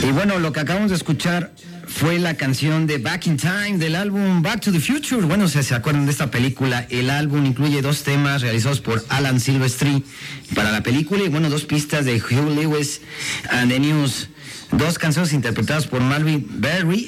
Y bueno, lo que acabamos de escuchar fue la canción de Back in Time del álbum Back to the Future. Bueno, si se acuerdan de esta película, el álbum incluye 2 temas realizados por Alan Silvestri para la película y bueno, 2 pistas de Hugh Lewis and the News, 2 canciones interpretadas por Marvin Berry